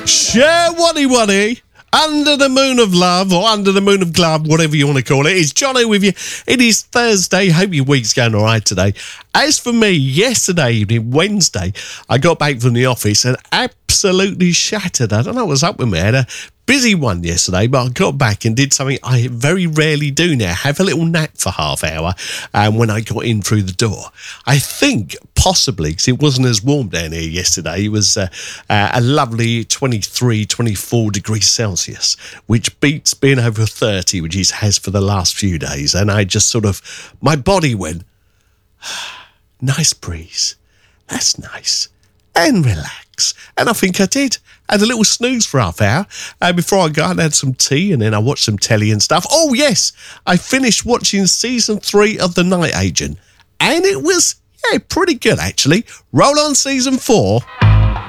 Sherwaddy Under the Moon of Love, or Under the Moon of Glove, whatever you want to call it. It's Jono with you. It is Thursday. Hope your week's going all right today. As for me, yesterday evening, Wednesday, I got back from the office and absolutely shattered. I don't know what's up with me. I had a busy one yesterday, but I got back and did something I very rarely do now. Have a little nap for half hour when I got in through the door. I think possibly, because it wasn't as warm down here yesterday, it was a lovely 23, 24 degrees Celsius, which beats being over 30, which it has for the last few days. And I just sort of, my body went, nice breeze, that's nice, and relax. And I think I did. I had a little snooze for half hour before I got and had some tea, and then I watched some telly and stuff. Oh, yes, I finished watching season 3 of The Night Agent, and it was, pretty good, actually. Roll on season 4.